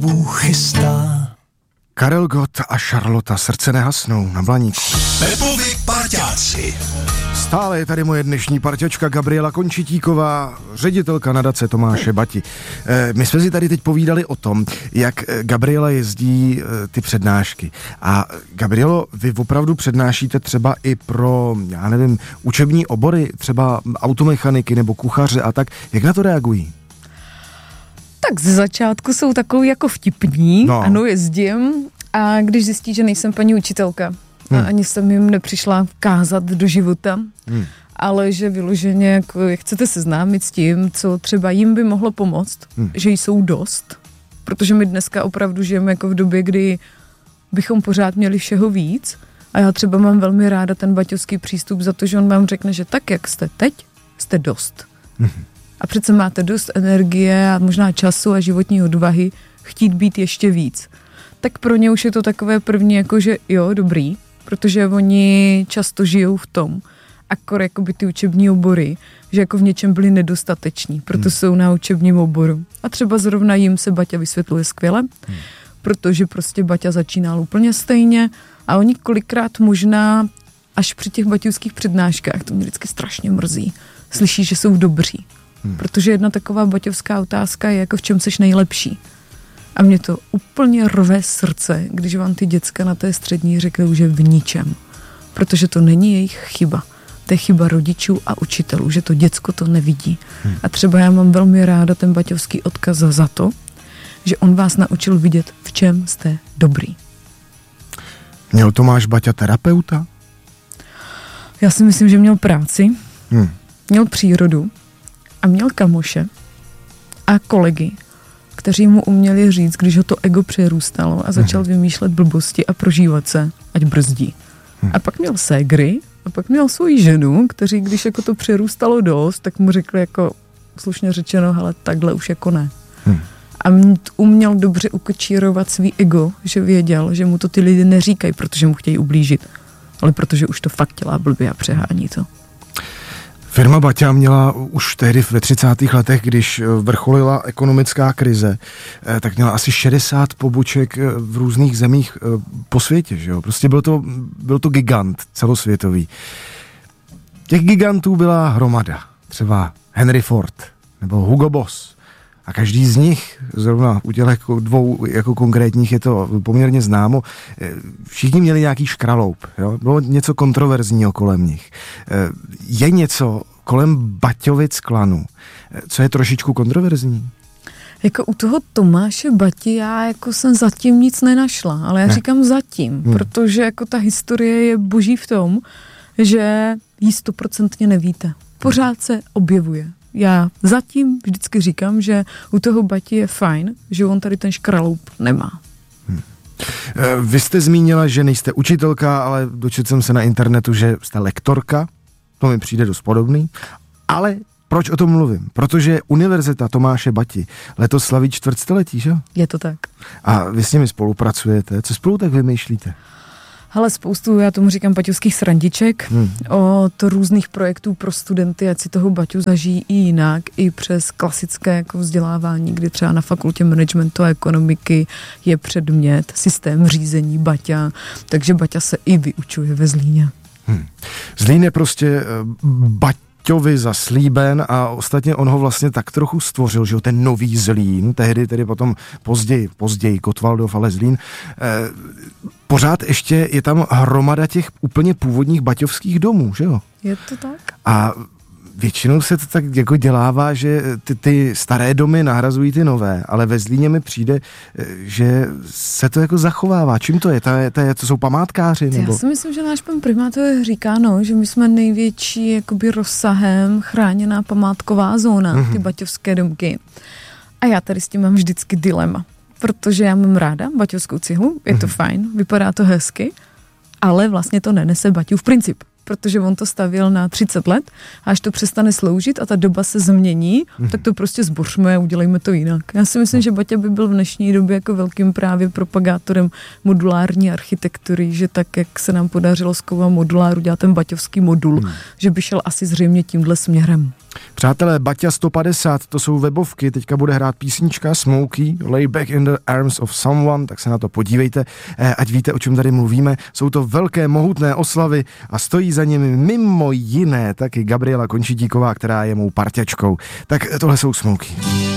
Bůh chystá. Karel Gott a Charlotta srdce nehasnou na Blaníku. Pepovi parťáci. Stále je tady moje dnešní parťačka Gabriela Končitíková, ředitelka nadace Tomáše Bati. My jsme si tady teď povídali o tom, jak Gabriela jezdí ty přednášky. A Gabrielo, vy opravdu přednášíte třeba i pro, já nevím, učební obory, třeba automechaniky nebo kuchaře a tak. Jak na to reagují? Tak ze začátku jsou takový jako vtipní, No. Ano, jezdím a když zjistí, že nejsem paní učitelka a ani jsem jim nepřišla kázat do života, ale že vyloženě jako chcete seznámit s tím, co třeba jim by mohlo pomoct, že jsou dost, protože my dneska opravdu žijeme jako v době, kdy bychom pořád měli všeho víc a já třeba mám velmi ráda ten baťovský přístup za to, že on vám řekne, že tak, jak jste teď, jste dost. A přece máte dost energie a možná času a životní odvahy chtít být ještě víc. Tak pro ně už je to takové první, jako že jo, dobrý, protože oni často žijou v tom, akor jakoby ty učební obory, že jako v něčem byli nedostateční, proto jsou na učebním oboru. A třeba zrovna jim se Baťa vysvětluje skvěle, protože prostě Baťa začínal úplně stejně a oni kolikrát možná až při těch baťovských přednáškách, to mě vždycky strašně mrzí, slyší, že jsou dobří. Protože jedna taková baťovská otázka je jako v čem seš nejlepší. A mě to úplně rve srdce, když vám ty děcka na té střední řeknou, že v ničem. Protože to není jejich chyba. To je chyba rodičů a učitelů, že to děcko to nevidí. A třeba já mám velmi ráda ten baťovský odkaz za to, že on vás naučil vidět, v čem jste dobrý. Měl Tomáš Baťa terapeuta? Já si myslím, že měl práci, měl přírodu, a měl kamoše a kolegy, kteří mu uměli říct, když ho to ego přerůstalo a začal vymýšlet blbosti a prožívat se, ať brzdí. A pak měl ségry a pak měl svoji ženu, kteří, když jako to přerůstalo dost, tak mu řekli jako slušně řečeno, hele, takhle už jako ne. A uměl dobře ukočírovat svý ego, že věděl, že mu to ty lidi neříkají, protože mu chtějí ublížit, ale protože už to fakt dělá blbě a přehání to. Firma Baťa měla už tehdy ve 30. letech, když vrcholila ekonomická krize, tak měla asi 60 poboček v různých zemích po světě. Že jo? Prostě byl to gigant celosvětový. Těch gigantů byla hromada. Třeba Henry Ford nebo Hugo Boss. A každý z nich, zrovna u těch dvou jako konkrétních je to poměrně známo, všichni měli nějaký škraloup. Jo? Bylo něco kontroverzního kolem nich. Je něco kolem Baťovic klanu, co je trošičku kontroverzní? Jako u toho Tomáše Bati já jako jsem zatím nic nenašla, ale já říkám zatím, protože jako ta historie je boží v tom, že jí 100% nevíte. Pořád se objevuje. Já zatím vždycky říkám, že u toho Bati je fajn, že on tady ten škraloup nemá. Vy jste zmínila, že nejste učitelka, ale dočetl jsem se na internetu, že jste lektorka. To mi přijde dost podobný. Ale proč o tom mluvím? Protože Univerzita Tomáše Bati letos slaví 400letí, že? Je to tak. A vy s nimi spolupracujete. Co spolu tak vymýšlíte? Hele, spoustu, já tomu říkám baťovských srandiček, od různých projektů pro studenty, ať si toho Baťu zažijí i jinak, i přes klasické jako vzdělávání, kdy třeba na fakultě managementu a ekonomiky je předmět, systém řízení Baťa, takže Baťa se i vyučuje ve Zlíně. Zlín je prostě Baťovi zaslíben a ostatně on ho vlastně tak trochu stvořil, že jo, ten nový Zlín, tehdy tedy potom později Kotvaldov, ale Zlín. Pořád ještě je tam hromada těch úplně původních baťovských domů, že jo? Je to tak? A většinou se to tak jako dělává, že ty staré domy nahrazují ty nové, ale ve Zlíně mi přijde, že se to jako zachovává. Čím to je? To jsou památkáři? Nebo? Já si myslím, že náš pan primátor říká, že my jsme největší jakoby rozsahem chráněná památková zóna, ty baťovské domky. A já tady s tím mám vždycky dilema, protože já mám ráda baťovskou cihlu, je to fajn, vypadá to hezky, ale vlastně to nenese Baťův princip. Protože on to stavěl na 30 let a až to přestane sloužit a ta doba se změní, tak to prostě zbořme a udělejme to jinak. Já si myslím, že Baťa by byl v dnešní době jako velkým právě propagátorem modulární architektury, že tak, jak se nám podařilo z kova moduláru dělat ten baťovský modul, že by šel asi zřejmě tímhle směrem. Přátelé, Baťa 150, to jsou webovky, teďka bude hrát písnička Smokey, Lay Back in the Arms of Someone, tak se na to podívejte, ať víte, o čem tady mluvíme. Jsou to velké, mohutné oslavy a stojí za nimi mimo jiné taky Gabriela Končitíková, která je mou parťačkou. Tak tohle jsou Smokey.